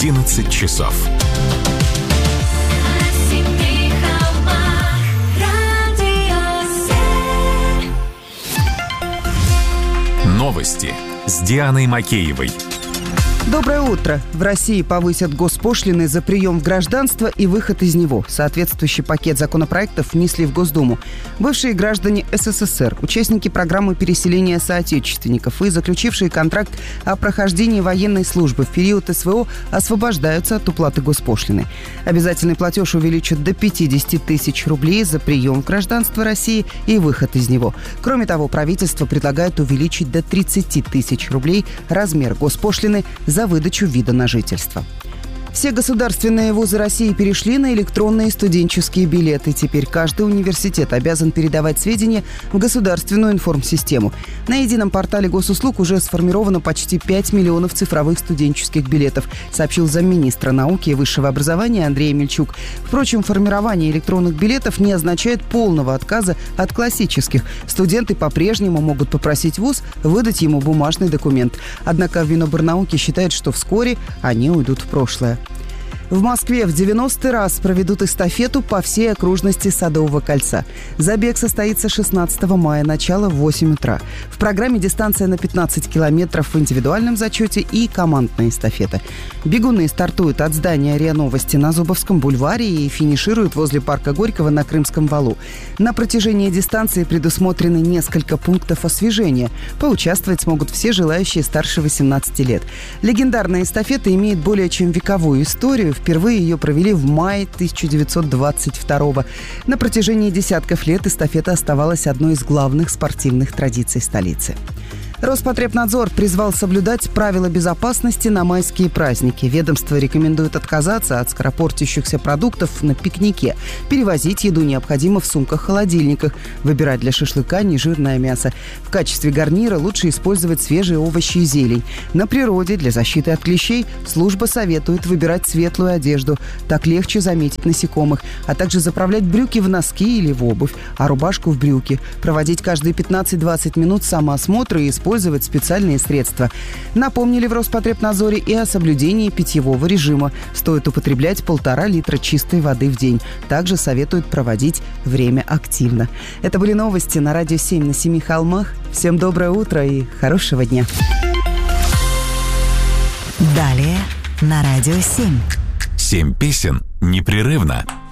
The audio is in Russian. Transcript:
11 часов. Новости с Дианой Макеевой. Доброе утро. В России повысят госпошлины за прием в гражданство и выход из него. Соответствующий пакет законопроектов внесли в Госдуму. Бывшие граждане СССР, участники программы переселения соотечественников и заключившие контракт о прохождении военной службы в период СВО освобождаются от уплаты госпошлины. Обязательный платеж увеличат до 50 тысяч рублей за прием в гражданство России и выход из него. Кроме того, правительство предлагает увеличить до 30 тысяч рублей размер госпошлины за выдачу вида на жительство. Все государственные вузы России перешли на электронные студенческие билеты. Теперь каждый университет обязан передавать сведения в государственную информсистему. На едином портале госуслуг уже сформировано почти 5 миллионов цифровых студенческих билетов, сообщил замминистра науки и высшего образования Андрей Мельчук. Впрочем, формирование электронных билетов не означает полного отказа от классических. Студенты по-прежнему могут попросить вуз выдать ему бумажный документ. Однако Минобрнауки считает, что вскоре они уйдут в прошлое. В Москве в 90-й раз проведут эстафету по всей окружности Садового кольца. Забег состоится 16 мая, начало в 8 утра. В программе дистанция на 15 километров в индивидуальном зачете и командная эстафета. Бегуны стартуют от здания РИА Новости на Зубовском бульваре и финишируют возле парка Горького на Крымском валу. На протяжении дистанции предусмотрены несколько пунктов освежения. Поучаствовать смогут все желающие старше 18 лет. Легендарная эстафета имеет более чем вековую историю. Впервые ее провели в мае 1922-го. На протяжении десятков лет эстафета оставалась одной из главных спортивных традиций столицы. Роспотребнадзор призвал соблюдать правила безопасности на майские праздники. Ведомство рекомендует отказаться от скоропортящихся продуктов на пикнике. Перевозить еду необходимо в сумках-холодильниках. Выбирать для шашлыка нежирное мясо. В качестве гарнира лучше использовать свежие овощи и зелень. На природе для защиты от клещей служба советует выбирать светлую одежду. Так легче заметить насекомых. А также заправлять брюки в носки или в обувь, а рубашку в брюки. Проводить каждые 15-20 минут самоосмотр и использовать специальные средства. Напомнили в Роспотребнадзоре и о соблюдении питьевого режима. Стоит употреблять 1,5 литра чистой воды в день. Также советуют проводить время активно. Это были новости на Радио 7 на Семи холмах. Всем доброе утро и хорошего дня. Далее на Радио 7. 7 песен непрерывно.